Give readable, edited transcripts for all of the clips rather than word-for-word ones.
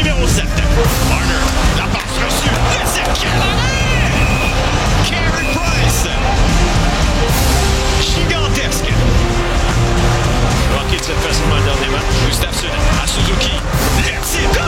numéro 7. Marner, la passe reçue. C'est Carey Price. Gigantesque. Rocket se fait facilement le dernier match. Gustafsson à Suzuki. Let's it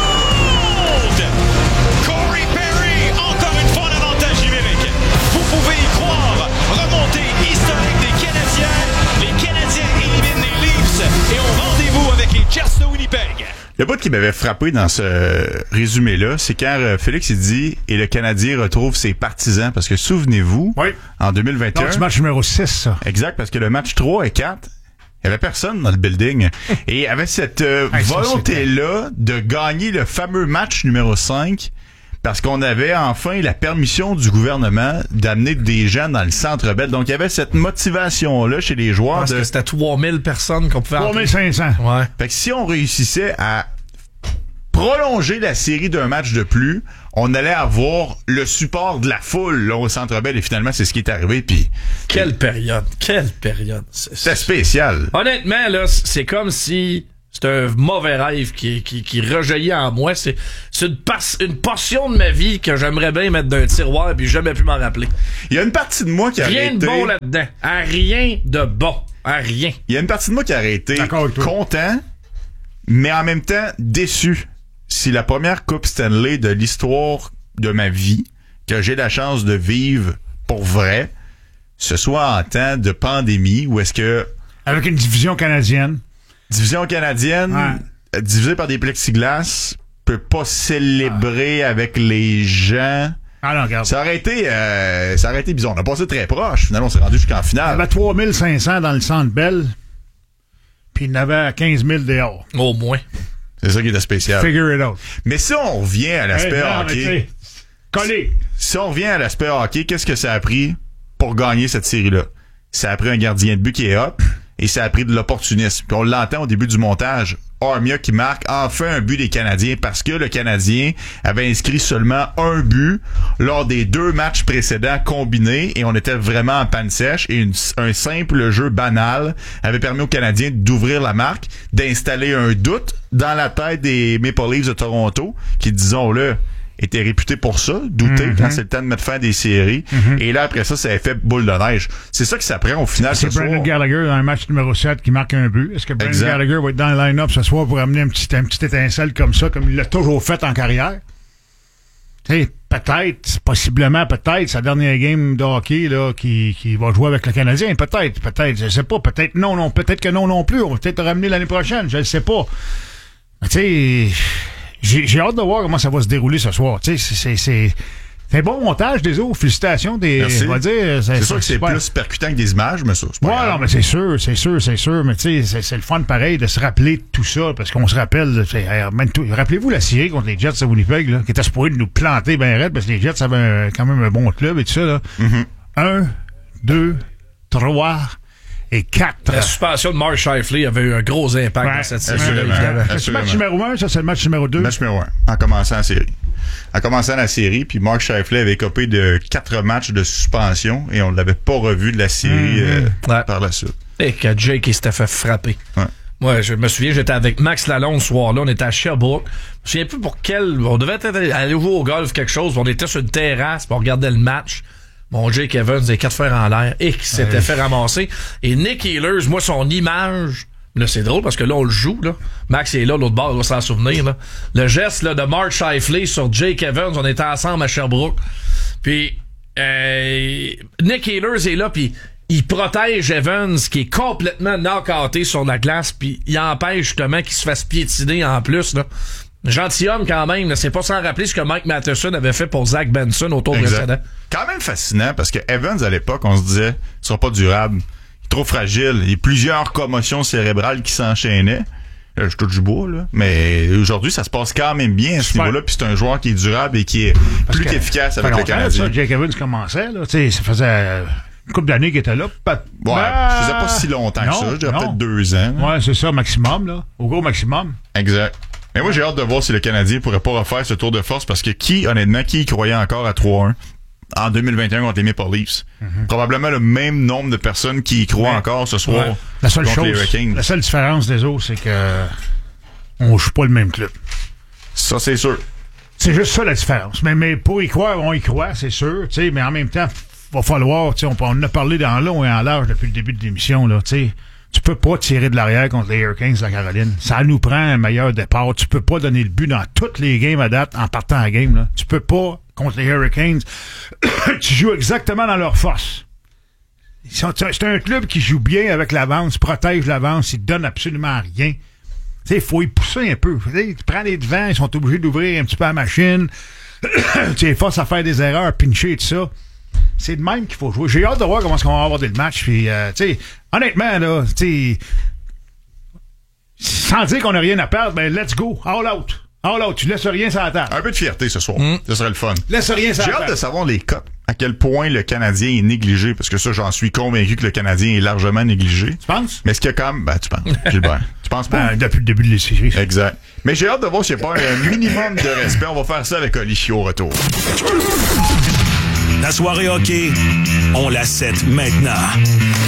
gold! Corey Perry, encore une fois en avantage numérique. Vous pouvez y croire. Remontée historique des Canadiens. Les Canadiens éliminent les Leafs et ont rendez-vous avec les Jets de Winnipeg. Le bout qui m'avait frappé dans ce résumé-là, c'est quand Félix il dit « Et le Canadien retrouve ses partisans », parce que souvenez-vous, en 2021... Donc, c'est match numéro 6, ça. Exact, parce que le match 3 et 4, il y avait personne dans le building. Et il y avait cette volonté-là de gagner le fameux match numéro 5, parce qu'on avait enfin la permission du gouvernement d'amener des gens dans le Centre Bell. Donc, il y avait cette motivation-là chez les joueurs. Parce que c'était 3000 personnes qu'on pouvait... 3500. Ouais. Fait que si on réussissait à prolonger la série d'un match de plus, on allait avoir le support de la foule là, au Centre Bell. Et finalement, c'est ce qui est arrivé. Puis Quelle période. C'était spécial. Honnêtement, là, c'est comme si... C'est un mauvais rêve qui rejaillit en moi. C'est une portion de ma vie que j'aimerais bien mettre dans un tiroir puis jamais pu m'en rappeler. Il y a une partie de moi qui a rien arrêté... de bon là-dedans. Rien de bon. Rien. Il y a une partie de moi qui a été content, mais en même temps déçu. Si la première Coupe Stanley de l'histoire de ma vie, que j'ai la chance de vivre pour vrai, ce soit en temps de pandémie, ou est-ce que... Avec une division canadienne. Division canadienne, divisée par des plexiglas, peut pas célébrer avec les gens. Ah non, regarde. Ça aurait été bizarre. On a passé très proche. Finalement, on s'est rendu jusqu'en finale. Il y avait 3500 dans le Centre Bell, puis il y en avait 15 000 dehors. Au moins. C'est ça qui était spécial. Figure it out. Mais si on revient à l'aspect hockey... Collé. Si on revient à l'aspect hockey, qu'est-ce que ça a pris pour gagner cette série-là? Ça a pris un gardien de but qui est hot. Et ça a pris de l'opportunisme. Puis on l'entend au début du montage. Armia qui marque enfin un but des Canadiens parce que le Canadien avait inscrit seulement un but lors des 2 matchs précédents combinés et on était vraiment en panne sèche et un simple jeu banal avait permis aux Canadiens d'ouvrir la marque, d'installer un doute dans la tête des Maple Leafs de Toronto qui, disons-le, était réputé pour ça, douter quand c'est le temps de mettre fin à des séries. Et là, après ça a fait boule de neige. C'est ça que ça prend au final ce soir. C'est Brendan Gallagher dans le match numéro 7 qui marque un but. Est-ce que Brendan Gallagher va être dans le line-up ce soir pour amener un petit étincelle comme ça, comme il l'a toujours fait en carrière? Tu sais, peut-être, possiblement, peut-être, sa dernière game de hockey, là, qui va jouer avec le Canadien. Peut-être, je sais pas. Peut-être non, peut-être que non plus. On va peut-être le ramener l'année prochaine. Je le sais pas. Tu sais... J'ai hâte de voir comment ça va se dérouler ce soir. Tu sais, c'est un bon montage des autres. Félicitations Merci. On va dire. C'est sûr que c'est plus percutant que des images, mais ça, c'est pas grave. Non, mais c'est sûr. Mais tu sais, c'est le fun pareil de se rappeler de tout ça, parce qu'on se rappelle. Rappelez-vous la série contre les Jets de Winnipeg, là, qui était supposé de nous planter bien raide, parce que les Jets avaient quand même un bon club et tout ça, là. 1, 2, 3... et 4. La suspension de Mark Scheifele avait eu un gros impact dans cette série. C'est le match numéro 1, ça c'est le match numéro 2. Match numéro 1, en commençant la série. Puis Mark Scheifele avait copé de 4 matchs de suspension et on ne l'avait pas revu de la série par la suite. Et que Jake il s'était fait frapper. Ouais. Moi, je me souviens, j'étais avec Max Lalonde ce soir-là, on était à Sherbrooke. Je me souviens plus pour quel... On devait aller jouer au golf quelque chose, on était sur une terrasse, puis on regardait le match. Mon Jake Evans, des 4 fers en l'air, et qui s'était fait ramasser. Et Nick Ehlers, moi, son image, là, c'est drôle parce que là, on le joue, là. Max est là, l'autre bord, il va s'en souvenir, là. Le geste, là, de Mark Scheifele sur Jake Evans, on était ensemble à Sherbrooke. Puis, Nick Ehlers est là, puis il protège Evans, qui est complètement knock-outé sur la glace, puis il empêche justement qu'il se fasse piétiner en plus, là. Gentilhomme quand même, là, c'est pas sans rappeler ce que Mike Matheson avait fait pour Zach Benson au tour précédent. Quand même fascinant parce que Evans à l'époque, on se disait, il sera pas durable, il est trop fragile, il y a plusieurs commotions cérébrales qui s'enchaînaient. Là, je touche du bois, là. Mais aujourd'hui, ça se passe quand même bien à ce niveau-là, puis c'est un joueur qui est durable et qui est plus qu'efficace avec le Canadien. Jake Evans commençait, là, tu sais, ça faisait une couple d'années qu'il était là. Ça faisait pas si longtemps que ça, je dirais peut-être 2 ans. Ouais, c'est ça, maximum, là. Au gros maximum. Exact. Mais moi, j'ai hâte de voir si le Canadien pourrait pas refaire ce tour de force parce que qui croyait encore à 3-1 en 2021 contre les Maple Leafs? Probablement le même nombre de personnes qui y croient encore ce soir contre les Hurricanes. La seule différence des autres, c'est que on joue pas le même club. Ça, c'est sûr. C'est juste ça la différence. Mais pour y croire, on y croit, c'est sûr. Mais en même temps, va falloir, on en a parlé dans long et en large depuis le début de l'émission, là, tu peux pas tirer de l'arrière contre les Hurricanes de la Caroline. Ça nous prend un meilleur départ. Tu peux pas donner le but dans toutes les games à date en partant à game. Là. Tu peux pas, contre les Hurricanes, tu joues exactement dans leur force. C'est un club qui joue bien avec l'avance, protège l'avance, il te donne absolument rien. Il faut y pousser un peu. Tu prends les devants, ils sont obligés d'ouvrir un petit peu la machine. Tu les forces à faire des erreurs, pincher et tout ça. C'est de même qu'il faut jouer. J'ai hâte de voir comment on va aborder le match. Puis, honnêtement, là, sans dire qu'on n'a rien à perdre, ben let's go. All out. All out. Tu laisses rien sur la table. Un peu de fierté ce soir. Ce serait le fun. Laisse rien sur la table. table. J'ai hâte de savoir les cotes. À quel point le Canadien est négligé. Parce que ça, j'en suis convaincu que le Canadien est largement négligé. Tu penses? Mais est-ce qu'il y a quand même... Ben, tu penses. Gilbert. Tu penses pas? Depuis le début de la série. Exact. Mais j'ai hâte de voir s'il n'y a pas un minimum de respect. On va faire ça avec Oli au retour. La soirée hockey, on la set maintenant.